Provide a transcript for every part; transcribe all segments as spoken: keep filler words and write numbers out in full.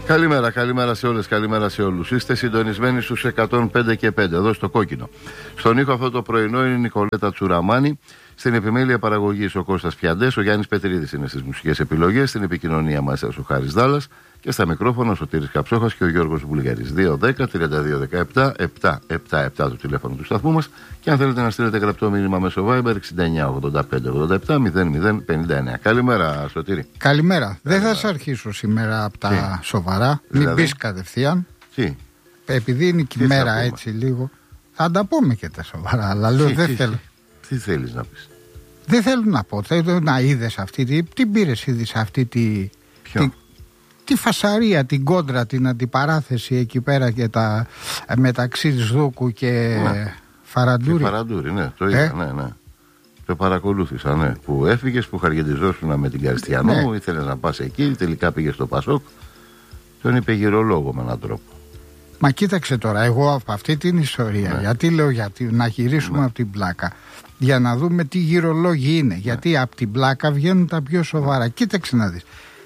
Καλημέρα, καλημέρα σε όλες, καλημέρα σε όλους. Είστε συντονισμένοι στους εκατόν πέντε και πέντε, εδώ στο κόκκινο. Στον ήχο αυτό το πρωινό είναι η Νικολέτα Τσουραμάνη. Στην επιμέλεια παραγωγής ο Κώστας Πιαντές, ο Γιάννης Πετρίδης είναι στις μουσικές επιλογές. Στην επικοινωνία μας ο Χάρης Δάλλας. Και στα μικρόφωνα ο Σωτήρης Καψόχας και ο Γιώργος Βουλγαρής. δύο δέκα τριάντα δύο δεκαεπτά επτακόσια εβδομήντα επτά το τηλέφωνο του σταθμού μας. Και αν θέλετε να στείλετε γραπτό μήνυμα μέσω Viber εξήντα εννιά ογδόντα πέντε ογδόντα επτά μηδέν μηδέν πενήντα εννιά. Καλημέρα, Σωτήρη. Καλημέρα. Δεν θα σε αρχίσω σήμερα από τα Τι? σοβαρά. Δηλαδή? Μην πεις κατευθείαν. Τι? Επειδή είναι και η μέρα έτσι λίγο. Θα τα πούμε και τα σοβαρά. Αλλά λέω δεν τι, θέλω. Τι θέλεις να πεις? Δεν θέλω να πω. Θέλω να είδες αυτή τη. Τι πήρες ήδη σε αυτή τη. Ποιο? Τη, τη φασαρία, την κόντρα, την αντιπαράθεση εκεί πέρα και τα μεταξύ Δούκου και ναι. Φαραντούρη. Και Φαραντούρη, ναι, το είδα, ε? ναι, ναι. Το παρακολούθησα, ναι. Που έφυγες, που χαργεντιζόσουν με την Καριστιανού, ναι. Ήθελες να πας εκεί, τελικά πήγες στο Πασόκ. Τον είπε γυρολόγο με έναν τρόπο. Μα κοίταξε τώρα, εγώ από αυτή την ιστορία, ναι. γιατί λέω γιατί, να γυρίσουμε ναι. από την πλάκα, για να δούμε τι γυρολόγοι είναι. Ναι. Γιατί από την πλάκα βγαίνουν τα πιο σοβαρά. Ναι. Κοίταξε να δεις.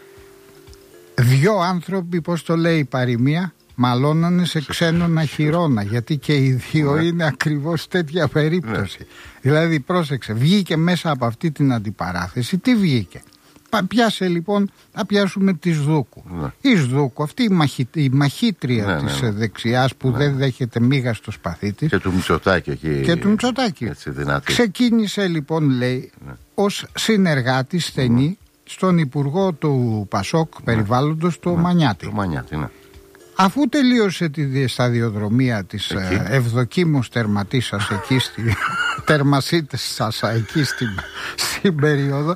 Δυο άνθρωποι, πώς το λέει η παροιμία, μαλώνανε σε ξένον αχυρώνα. Γιατί και οι δύο ναι. είναι ακριβώς τέτοια περίπτωση. Ναι. Δηλαδή, πρόσεξε, βγήκε μέσα από αυτή την αντιπαράθεση. Τι βγήκε? Πιάσε λοιπόν, θα πιάσουμε τη Σδούκου. Ναι. Η Σδούκου, αυτή η, μαχη, η μαχήτρια ναι, της ναι, ναι. δεξιάς που ναι. δεν δέχεται μίγα στο σπαθί της. Και του Μητσοτάκη εκεί. Και του Μητσοτάκη. Ξεκίνησε λοιπόν, λέει, ναι. ως συνεργάτη στενή ναι. στον Υπουργό του Πασόκ ναι. περιβάλλοντος, το ναι. Μανιάτη. Το Μανιάτη, ναι. Αφού τελείωσε τη σταδιοδρομία της ε, ευδοκίμως τερματίσας εκεί στη τερμασίτες σας εκεί στην, στην περίοδο,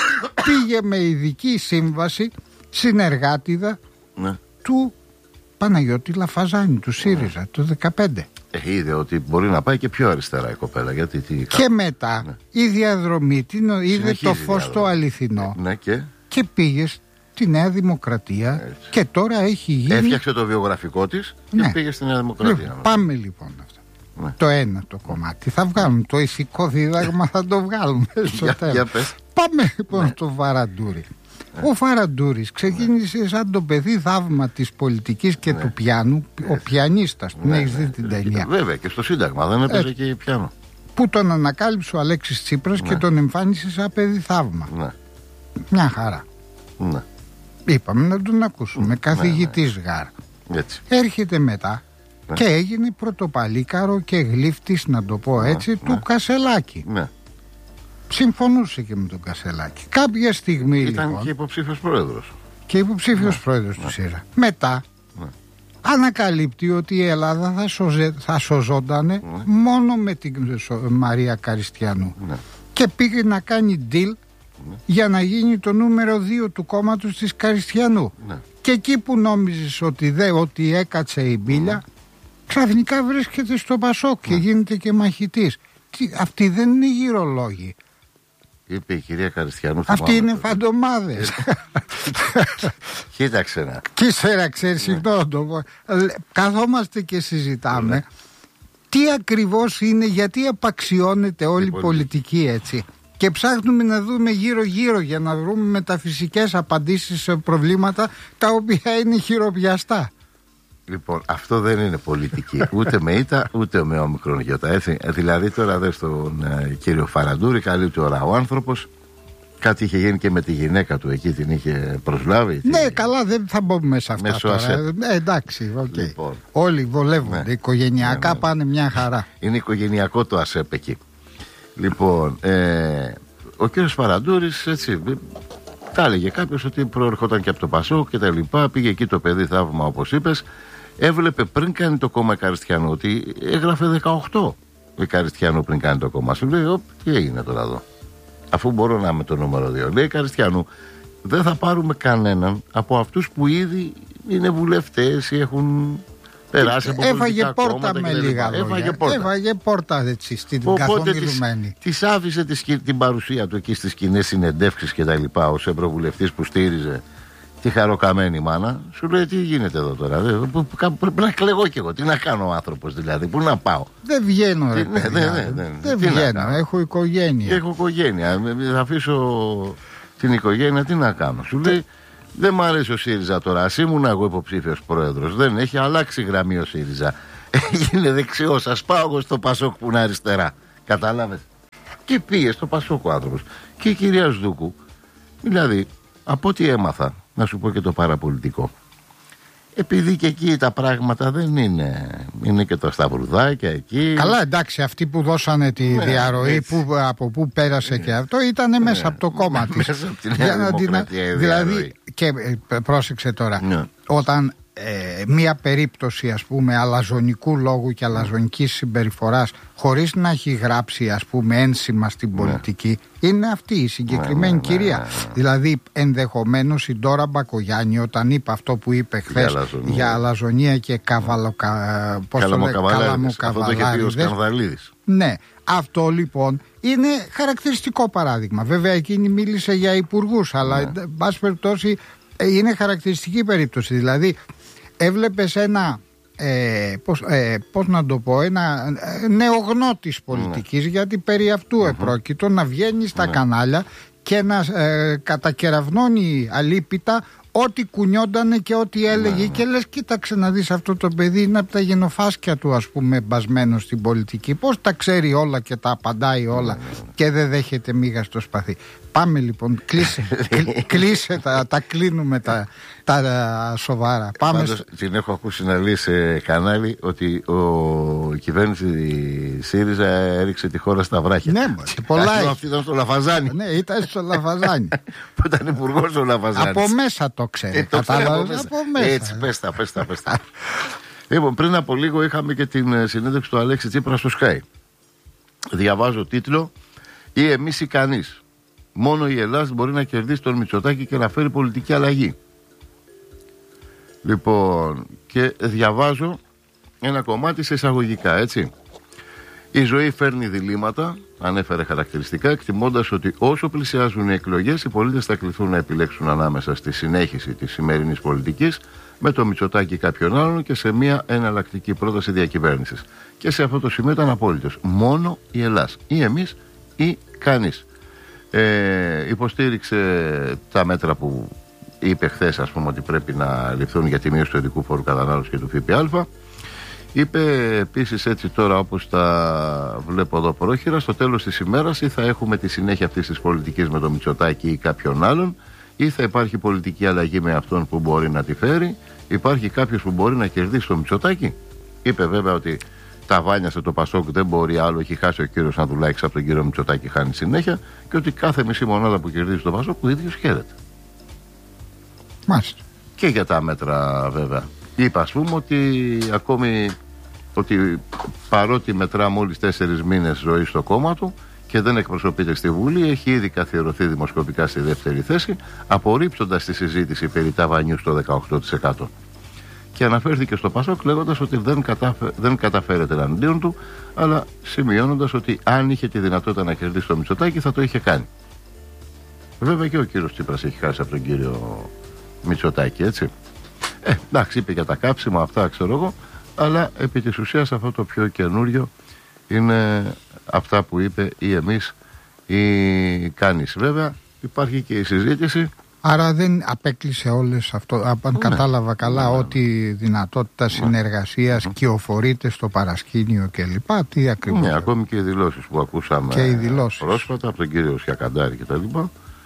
πήγε με ειδική σύμβαση συνεργάτιδα ναι. του Παναγιώτη Λαφαζάνη, του ΣΥΡΙΖΑ, ναι. το δεκαπέντε. Ε, είδε ότι μπορεί να πάει και πιο αριστερά η κοπέλα. Γιατί, τι... Και μετά ναι. η διαδρομή την είδε το φως το αληθινό ναι, και... και πήγε στη Νέα Δημοκρατία. Έτσι. Και τώρα έχει γίνει... Έφτιαξε το βιογραφικό της και ναι. πήγε στη Νέα Δημοκρατία. Λοιπόν, πάμε λοιπόν αυτό. Ναι. Το ένα το κομμάτι. Θα βγάλουμε το ηθικό δίδαγμα, θα το βγάλουμε στο για, τέλος. Για πες. Πάμε λοιπόν ναι. στο Φαραντούρη. Ναι. Ο Φαραντούρης ξεκίνησε ναι. σαν το παιδί θαύμα της πολιτικής και ναι. του πιάνου. Ναι. Ο πιανίστας, ναι, ναι, έχεις δει ναι. την ταινία. Βέβαια και στο Σύνταγμα δεν έπαιζε και πιάνο. Που τον ανακάλυψε ο Αλέξης Τσίπρας ναι. και τον εμφάνισε σαν παιδί θαύμα. Ναι. Μια χαρά. Ναι. Είπαμε να τον ακούσουμε. Ναι. Καθηγητής ναι. γάρ. Έτσι. Έρχεται μετά. Ναι. Και έγινε πρωτοπαλίκαρο και γλύφτης, να το πω έτσι, ναι, του ναι. Κασελάκη. Ναι. Συμφωνούσε και με τον Κασελάκη. Κάποια στιγμή ήταν λοιπόν. Και υποψήφιος πρόεδρος. Και υποψήφιος ναι. πρόεδρος ναι. του ΣΥΡΙΖΑ. Μετά ναι. ανακαλύπτει ότι η Ελλάδα θα, σωζε, θα σωζόντανε ναι. μόνο με την Μαρία Καριστιανού. Ναι. Και πήγε να κάνει deal ναι. για να γίνει το νούμερο δύο του κόμματος της Καριστιανού. Ναι. Και εκεί που νόμιζες ότι, δε, ότι έκατσε η μπίλια, mm. ξαφνικά βρίσκεται στο Πασόκ mm. και γίνεται και μαχητής. Τι, αυτοί δεν είναι γυρολόγοι. Είπε η κυρία Καριστιανού. Αυτοί είναι το... φαντομάδες. Κοίταξε να. Κοίταξε, ξέρεις, συγγνώμη το πω. Καθόμαστε και συζητάμε mm. τι ακριβώς είναι, γιατί απαξιώνεται όλη η πολιτική έτσι. Και ψάχνουμε να δούμε γύρω-γύρω για να βρούμε μεταφυσικές απαντήσεις σε προβλήματα τα οποία είναι χειροπιαστά. Λοιπόν, αυτό δεν είναι πολιτική. Ούτε με ήττα, ούτε με όμικρον γιώτα. Έτσι. Δηλαδή τώρα δες τον ε, κύριο Φαραντούρη, καλή του ώρα ο άνθρωπος. Κάτι είχε γίνει και με τη γυναίκα του εκεί, την είχε προσλάβει. Ναι, την... καλά, δεν θα μπούμε μέσα αυτά μέσω τώρα. ΑΣΕΠ. Ε, εντάξει, okay. Λοιπόν. Όλοι βολεύονται, ναι. οικογενειακά ναι, ναι. πάνε μια χαρά. Είναι οικογενειακό το ΑΣΕΠ εκεί. Λοιπόν, ε, ο κύριος Φαραντούρης, έτσι, τα έλεγε κάποιος ότι προερχόταν και από το Πασόκ και τα λοιπά. Πήγε εκεί το παιδί θαύμα, όπως είπες. Έβλεπε πριν κάνει το κόμμα Καριστιανού ότι έγραφε δεκαοκτώ η Καριστιανού πριν κάνει το κόμμα. Σου λέει, Ωπ, τι έγινε τώρα εδώ. Αφού μπορώ να είμαι το νούμερο δύο. Λέει Καριστιανού, δεν θα πάρουμε κανέναν από αυτούς που ήδη είναι βουλευτές ή έχουν περάσει από έφαγε πόρτα με λίγα λόγια. Έφαγε πόρτα. Έφαγε πόρτα έτσι, στην καθομιλουμένη. Της άφησε της, την παρουσία του εκεί στις κοινές συνεντεύξεις και τα λοιπά ως ευρωβουλευτής που στήριζε τη χαροκαμένη μάνα. Σου λέει τι γίνεται εδώ τώρα. Πρέπει να κλαιγώ κι εγώ. Τι να κάνω ο άνθρωπος δηλαδή. Πού να πάω. Δεν βγαίνω ρε, τι, ναι, ναι, ναι, ναι. Δεν βγαίνω. Έχω οικογένεια. Έχω οικογένεια. Θα αφήσω την οικογένεια. Τι να κάνω. Σου λέει Δεν μ' αρέσει ο ΣΥΡΙΖΑ τώρα. Ας ήμουν εγώ υποψήφιος πρόεδρος. Δεν έχει αλλάξει γραμμή ο ΣΥΡΙΖΑ. Έγινε δεξιός. Ας πάω εγώ στο Πασόκ που είναι αριστερά. Κατάλαβες. Και πήγε στο Πασόκ ο άνθρωπος. Και η κυρία Σδούκου, δηλαδή, από ό,τι έμαθα, να σου πω και το παραπολιτικό. Επειδή και εκεί τα πράγματα δεν είναι. Είναι και τα σταυρουδάκια εκεί. Καλά, εντάξει, αυτοί που δώσανε τη ναι, διαρροή που, από πού πέρασε ναι. και αυτό ήταν ναι. μέσα από το κόμμα της. Μέσα από την Νέα Δημοκρατία. Δηλαδή, και πρόσεξε τώρα, ναι. όταν ε, μία περίπτωση ας πούμε αλαζονικού λόγου και αλαζονικής συμπεριφοράς χωρίς να έχει γράψει ας πούμε ένσημα στην πολιτική ναι. είναι αυτή η συγκεκριμένη ναι, κυρία ναι, ναι, ναι. Δηλαδή ενδεχομένως η Ντόρα Μπακογιάννη όταν είπε αυτό που είπε χθες για, για αλαζονία και καβαλοκα... καλαμοκαβαλάριδες. Αυτό το είχε πει ο Σκανδαλίδης. Ναι, αυτό λοιπόν είναι χαρακτηριστικό παράδειγμα. Βέβαια εκείνη μίλησε για υπουργούς αλλά εν ναι. πάση περιπτώσει είναι χαρακτηριστική περίπτωση. Δηλαδή έβλεπες ένα ε, πώς, ε, πώς να το πω ένα νεογνώτης πολιτικής ναι. γιατί περί αυτού mm-hmm. επρόκειτο να βγαίνει στα ναι. κανάλια και να ε, κατακεραυνώνει αλίπητα ό,τι κουνιόντανε και ό,τι έλεγε ναι. και λες κοίταξε να δεις αυτό το παιδί είναι από τα γενοφάσκια του ας πούμε μπασμένο στην πολιτική, πώς τα ξέρει όλα και τα απαντάει όλα ναι. και δεν δέχεται μίγα στο σπαθί. Πάμε λοιπόν, κλείσε, κλείσε τα, τα κλείνουμε τα, τα, τα σοβαρά. Πάμε Πάντως, στο... την έχω ακούσει να λέει σε κανάλι ότι ο, η κυβέρνηση ΣΥΡΙΖΑ έριξε τη χώρα στα βράχια. Ναι, πολλά. Αυτή ήταν στο Λαφαζάνι. Ναι, ήταν στο Λαφαζάνι. Που ήταν υπουργός ο Λαφαζάνης. Από μέσα το ξέρει. Ε, το Κατάλαβες, από μέσα. Έτσι, πες τα, πες τα, πες τα. Λοιπόν, πριν από λίγο είχαμε και την συνέντευξη του Αλέξη Τσίπρα στο Sky. Διαβάζω τίτλο «Ή εμείς ή κανείς. Μόνο η Ελλάδα μπορεί να κερδίσει τον Μητσοτάκη και να φέρει πολιτική αλλαγή». Λοιπόν, και διαβάζω ένα κομμάτι σε εισαγωγικά, έτσι. «Η ζωή φέρνει διλήμματα», ανέφερε χαρακτηριστικά, εκτιμώντας ότι όσο πλησιάζουν οι εκλογές, οι πολίτες θα κληθούν να επιλέξουν ανάμεσα στη συνέχιση της σημερινής πολιτικής με το Μητσοτάκη κάποιον άλλον και σε μια εναλλακτική πρόταση διακυβέρνησης. Και σε αυτό το σημείο ήταν απόλυτος. Μόνο η Ελλάδα. Ή εμείς ή κανείς. Ε, υποστήριξε τα μέτρα που είπε χθες, ας πούμε, ότι πρέπει να ληφθούν για τη μείωση του ειδικού φόρου κατανάλωσης και του ΦΠΑ. Είπε επίσης, έτσι τώρα όπως τα βλέπω εδώ πρόχειρα, στο τέλος της ημέρας ή θα έχουμε τη συνέχεια αυτής της πολιτικής με τον Μητσοτάκη ή κάποιον άλλον, ή θα υπάρχει πολιτική αλλαγή με αυτόν που μπορεί να τη φέρει. Υπάρχει κάποιος που μπορεί να κερδίσει τον Μητσοτάκη. Είπε βέβαια ότι τα βάνιασε το Πασόκ, δεν μπορεί άλλο, έχει χάσει ο κύριος Ανδουλάκης από τον κύριο Μητσοτάκη, χάνει συνέχεια, και ότι κάθε μισή μονάδα που κερδίζει το Πασόκ ο ίδιος χαίρεται. Μάλιστα. Και για τα μέτρα βέβαια. Είπα, ας πούμε, ότι ακόμη ότι παρότι μετρά μόλις τέσσερις μήνες ζωή στο κόμμα του και δεν εκπροσωπείται στη Βουλή, έχει ήδη καθιερωθεί δημοσκοπικά στη δεύτερη θέση, απορρίπτοντας τη συζήτηση περί ταβανιού στο δεκαοκτώ τοις εκατό. Και αναφέρθηκε στο Πασόκ λέγοντας ότι δεν, κατάφε, δεν καταφέρεται εναντίον του, αλλά σημειώνοντας ότι αν είχε τη δυνατότητα να κερδίσει το Μητσοτάκη θα το είχε κάνει. Βέβαια και ο κύριος Τσίπρας έχει χάσει από τον κύριο Μητσοτάκη, έτσι. Ε, εντάξει, είπε για τα κάψιμα αυτά, ξέρω εγώ, αλλά επί της ουσίας αυτό το πιο καινούριο είναι αυτά που είπε ή εμείς ή κανείς. Βέβαια υπάρχει και η συζήτηση. Άρα δεν απέκλεισε όλες αυτό, αν ναι. κατάλαβα καλά, ναι. ότι δυνατότητα συνεργασίας ναι. κυοφορείται στο παρασκήνιο κλπ. Τι ακριβώς. Ναι, ακόμη και οι δηλώσεις που ακούσαμε και οι δηλώσεις. πρόσφατα από τον κύριο Σιακαντάρη κτλ.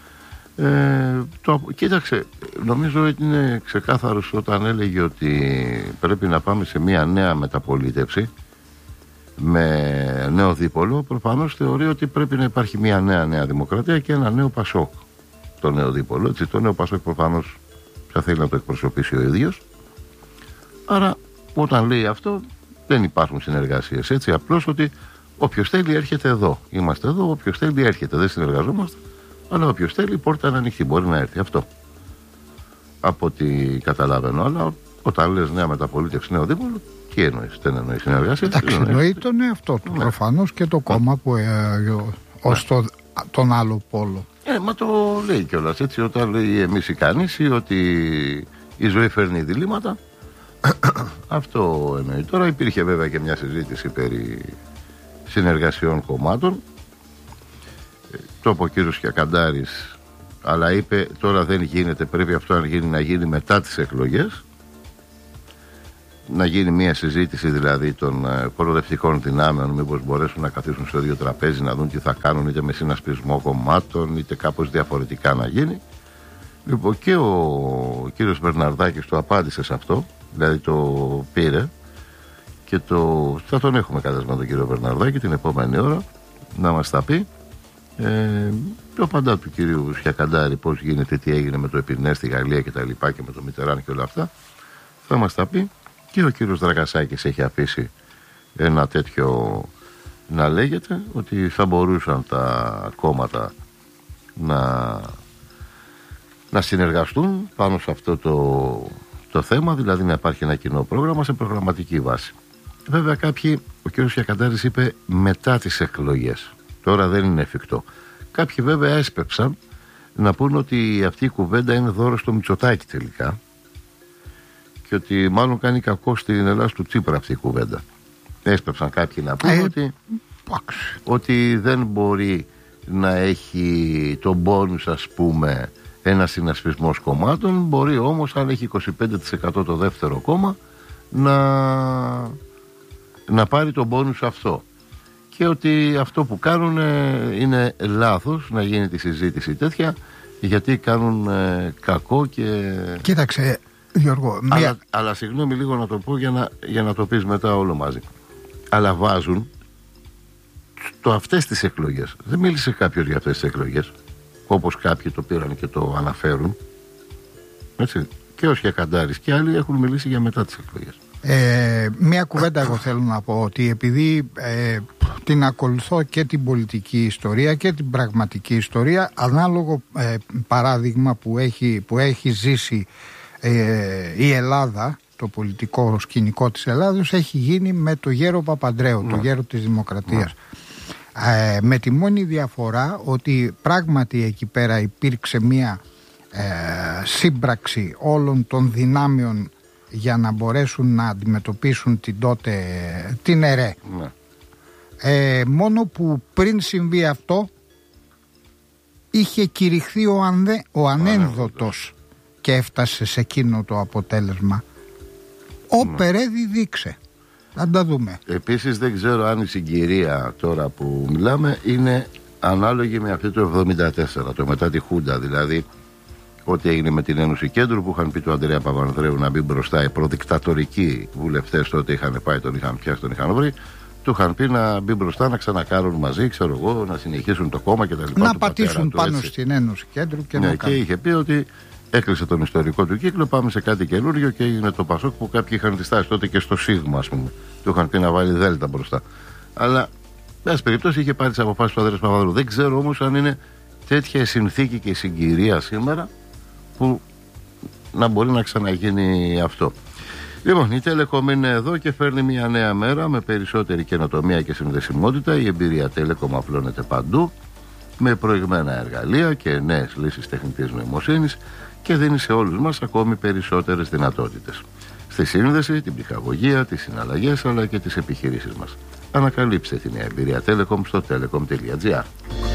Ε, το, κοίταξε, νομίζω ότι είναι ξεκάθαρος όταν έλεγε ότι πρέπει να πάμε σε μια νέα μεταπολίτευση με νέο δίπολο. Προφανώς θεωρεί ότι πρέπει να υπάρχει μια νέα νέα δημοκρατία και ένα νέο Πασόκ. Το νέο δίπολο, έτσι, το νέο Πασόκ προφανώς θα θέλει να το εκπροσωπήσει ο ίδιος. Άρα όταν λέει αυτό δεν υπάρχουν συνεργασίες, έτσι, απλώς ότι όποιος θέλει έρχεται εδώ, είμαστε εδώ, όποιος θέλει έρχεται, δεν συνεργαζόμαστε, αλλά όποιος θέλει η πόρτα είναι ανοιχτή, μπορεί να έρθει, αυτό από ό,τι καταλαβαίνω. Αλλά όταν λες νέα μεταπολίτευση, νέο δίπολο, τι εννοείς, δεν εννοείς συνεργασία? Εντάξει, εννοεί τον εαυτό του, ναι. προφανώς, και το κόμμα που ε, ε, ως ναι. το, τον άλλο πόλο. Ε, μα το λέει κιόλας, έτσι, όταν λέει εμείς ή κανείς, ή ότι η ζωή φέρνει διλήμματα. Αυτό εννοεί. Τώρα υπήρχε βέβαια και μια συζήτηση περί συνεργασιών κομμάτων. Το είπε ο κύριος Κιακαντάρης Αλλά είπε τώρα δεν γίνεται, πρέπει αυτό να γίνει, να γίνει μετά τις εκλογές, να γίνει μια συζήτηση δηλαδή των προοδευτικών δυνάμεων, μήπως μπορέσουν να καθίσουν στο ίδιο τραπέζι, να δουν τι θα κάνουν, είτε με συνασπισμό κομμάτων είτε κάπως διαφορετικά να γίνει. Λοιπόν, και ο, ο κύριος Μπερναρδάκης το απάντησε σε αυτό, δηλαδή το πήρε και το, θα τον έχουμε κατασμένο τον κύριο Μπερναρδάκη την επόμενη ώρα να μας τα πει. Ε, το απαντά του κυρίου Σιακαντάρη πώς γίνεται, τι έγινε με το Επινέ στη Γαλλία και τα λοιπά και με το Μιτεράν και όλα αυτά θα μας τα πει. Και ο κύριος Δραγασάκης έχει αφήσει ένα τέτοιο να λέγεται, ότι θα μπορούσαν τα κόμματα να, να συνεργαστούν πάνω σε αυτό το, το θέμα, δηλαδή να υπάρχει ένα κοινό πρόγραμμα σε προγραμματική βάση. Βέβαια κάποιοι, ο κύριος Σιακαντάρης είπε μετά τις εκλογές, τώρα δεν είναι εφικτό. Κάποιοι βέβαια έσπεψαν να πούν ότι αυτή η κουβέντα είναι δώρο στο Μητσοτάκη τελικά και ότι μάλλον κάνει κακό στην Ελλάδα του Τσίπρα αυτή η κουβέντα. Έσπεψαν κάποιοι να πούν ε, ότι, ότι δεν μπορεί να έχει τον μπόνους, ας πούμε, ένα συνασπισμός κομμάτων, μπορεί όμως αν έχει είκοσι πέντε τοις εκατό το δεύτερο κόμμα να, να πάρει τον μπόνους αυτό. Και ότι αυτό που κάνουν είναι λάθος να γίνει τη συζήτηση τέτοια, γιατί κάνουν ε, κακό και... Κοίταξε Γιώργο, μία... αλλά, αλλά συγγνώμη λίγο να το πω για να, για να το πεις μετά όλο μαζί. Αλλά βάζουν το αυτές τις εκλογές. Δεν μίλησε κάποιος για αυτές τις εκλογές, όπως κάποιοι το πήραν και το αναφέρουν. Έτσι. Και ο Σιακαντάρης και άλλοι έχουν μιλήσει για μετά τις εκλογές. Ε, μία κουβέντα εγώ θέλω να πω, ότι επειδή ε, την ακολουθώ και την πολιτική ιστορία και την πραγματική ιστορία, ανάλογο ε, παράδειγμα που έχει, που έχει ζήσει ε, η Ελλάδα, το πολιτικό σκηνικό της Ελλάδος, έχει γίνει με το γέρο Παπαντρέου, ναι. το γέρο της Δημοκρατίας. Ναι. Ε, με τη μόνη διαφορά ότι πράγματι εκεί πέρα υπήρξε μία ε, σύμπραξη όλων των δυνάμεων για να μπορέσουν να αντιμετωπίσουν την τότε την ΕΡΕ. Ναι. Ε, μόνο που πριν συμβεί αυτό είχε κηρυχθεί ο, ανδε, ο ανένδοτος και έφτασε σε εκείνο το αποτέλεσμα. Όπερε διδείξε. Θα τα δούμε. Επίσης δεν ξέρω αν η συγκυρία τώρα που μιλάμε είναι ανάλογη με αυτή το εβδομήντα τέσσερα, το μετά τη Χούντα, δηλαδή ό,τι έγινε με την Ένωση Κέντρου που είχαν πει του Ανδρέα Παπανδρέου να μπει μπροστά, οι προδικτατορικοί βουλευτές τότε είχαν πάει, τον είχαν πιάσει, τον είχαν βρει, του είχαν πει να μπει μπροστά, να ξανακάνουν μαζί, ξέρω εγώ, να συνεχίσουν το κόμμα κτλ. Να πατήσουν πάνω του, στην Ένωση Κέντρου και ναι, να κάνουν. Και είχε πει ότι έκλεισε τον ιστορικό του κύκλο, πάμε σε κάτι καινούριο και έγινε το Πασόκ που κάποιοι είχαν τη στάση τότε και στο Σίγμα, ας πούμε. Του είχαν πει να βάλει Δέλτα μπροστά. Αλλά, εν πάση περιπτώσει, είχε πάρει τις αποφάσεις του Ανδρέα Παπανδρέου. Δεν ξέρω όμως αν είναι τέτοια συνθήκη και συγκυρία σήμερα που να μπορεί να ξαναγίνει αυτό. Λοιπόν, η Telecom είναι εδώ και φέρνει μια νέα μέρα με περισσότερη καινοτομία και συνδεσιμότητα. Η εμπειρία Telecom απλώνεται παντού με προηγμένα εργαλεία και νέες λύσεις τεχνητής νοημοσύνης και δίνει σε όλους μας ακόμη περισσότερες δυνατότητες στη σύνδεση, την ψυχαγωγία, τις συναλλαγές αλλά και τις επιχειρήσεις μας. Ανακαλύψτε την νέα εμπειρία Telecom στο telecom τελεία gr.